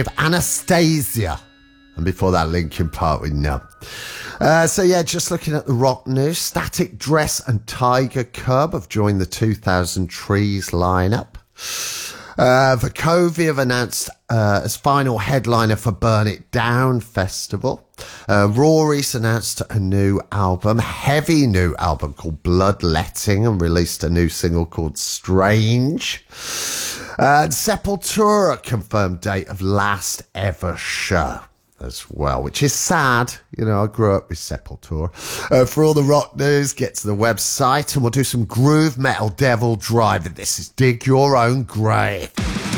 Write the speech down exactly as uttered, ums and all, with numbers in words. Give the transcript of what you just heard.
Anastasia. And before that, Linkin Park with Numb. Uh, so yeah, just looking at the rock news, Static Dress and Tiger Cub have joined the two thousand Trees lineup. Uh, Vukovi have announced uh, as final headliner for Burn It Down Festival. Uh, Rory's announced a new album, heavy new album called Bloodletting, and released a new single called Strange. Uh, Sepultura confirmed date of last ever show as well, which is sad. You know, I grew up with Sepultura. Uh, for all the rock news, get to the website and we'll do some groove metal devil driving. This is Dig Your Own Grave.